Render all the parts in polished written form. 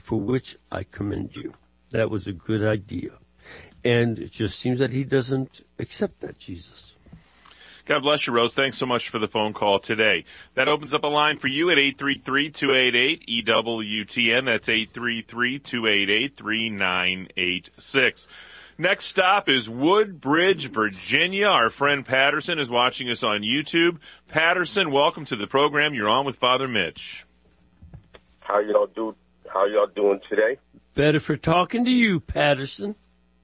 for which I commend you. That was a good idea. And it just seems that he doesn't accept that, Jesus. God bless you, Rose. Thanks so much for the phone call today. That opens up a line for you at 833-288-EWTN. That's 833-288-3986. Next stop is Woodbridge, Virginia. Our friend Patterson is watching us on YouTube. Patterson, welcome to the program. You're on with Father Mitch. How y'all doing today? Better for talking to you, Patterson.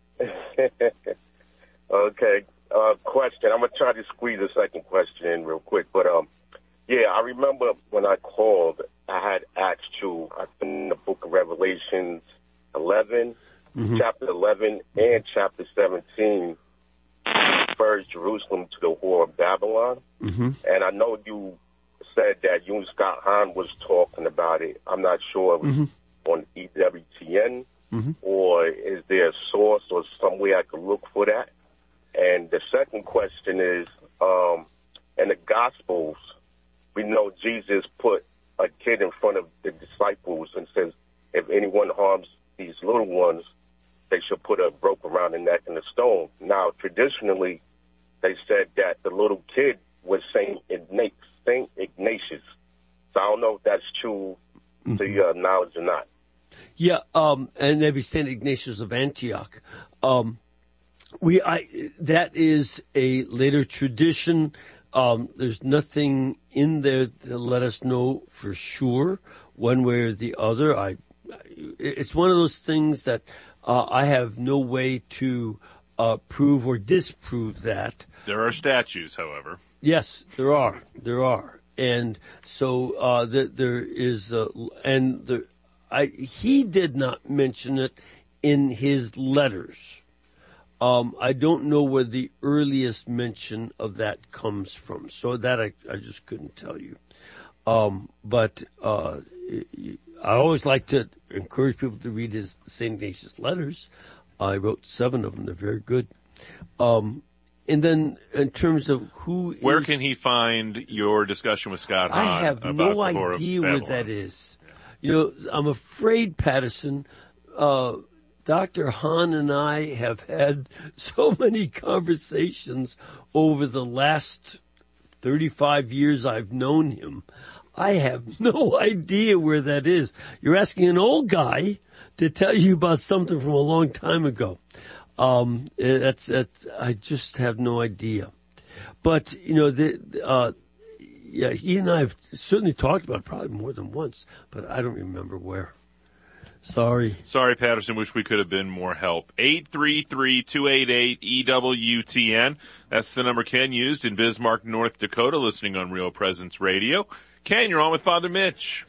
Okay. Question. I'm going to try to squeeze a second question in real quick. But, I remember when I called, I had asked you, I think in the book of Revelations 11, chapter 11 and chapter 17, refers Jerusalem to the whore of Babylon. And I know you said that you and Scott Hahn was talking about it. I'm not sure it was on EWTN or is there a source or some way I could look for that? And the second question is, in the Gospels, we know Jesus put a kid in front of the disciples and says, if anyone harms these little ones, they should put a rope around the neck and a stone. Now, traditionally, they said that the little kid was Saint Ignatius. So I don't know if that's true to your knowledge or not. Yeah, and that'd be Saint Ignatius of Antioch. That is a later tradition. There's nothing in there to let us know for sure, one way or the other. It's one of those things that I have no way to prove or disprove that. There are statues, however. Yes, there are. And so there is, he did not mention it in his letters. I don't know where the earliest mention of that comes from, so that I just couldn't tell you. But I always like to encourage people to read his St. Ignatius letters. I wrote 7 of them. They're very good. And then in terms of where can he find your discussion with Scott Hahn? I have no idea where that is. You know, I'm afraid, Patterson, Dr. Hahn and I have had so many conversations over the last 35 years I've known him. I have no idea where that is. You're asking an old guy to tell you about something from a long time ago. I just have no idea. But, you know, he and I have certainly talked about it probably more than once, but I don't remember where. Sorry, Patterson. Wish we could have been more help. 833-288-EWTN. That's the number Ken used in Bismarck, North Dakota, listening on Real Presence Radio. Ken, you're on with Father Mitch.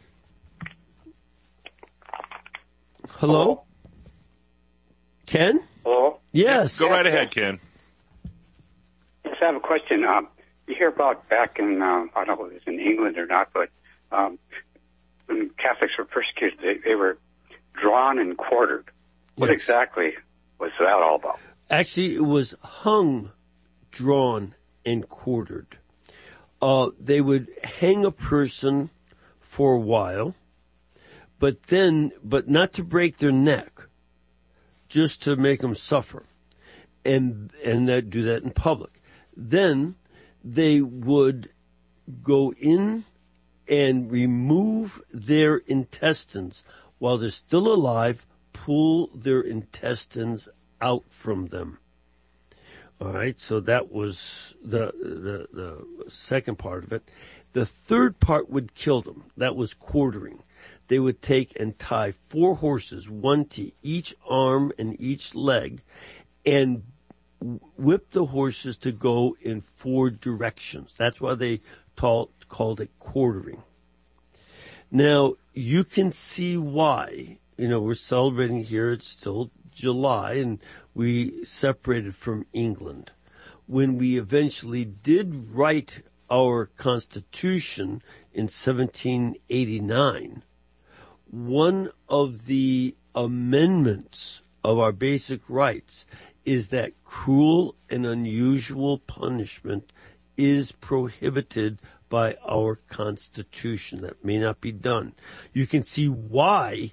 Hello? Ken? Hello? Yes. Go right ahead, Ken. Yes, I have a question. You hear about back in, I don't know if it was in England or not, but when Catholics were persecuted, they were drawn and quartered. What exactly was that all about? Actually, it was hung, drawn, and quartered. They would hang a person for a while, but not to break their neck, just to make them suffer, and they'd do that in public. Then they would go in and remove their intestines while they're still alive, pull their intestines out from them. All right, so that was the second part of it. The third part would kill them. That was quartering. They would take and tie 4 horses, one to each arm and each leg, and whip the horses to go in 4 directions. That's why they called it quartering. Now, you can see why. You know, we're celebrating here. It's still July, and we separated from England. When we eventually did write our Constitution in 1789, one of the amendments of our basic rights is that cruel and unusual punishment is prohibited by our Constitution. That may not be done. You can see why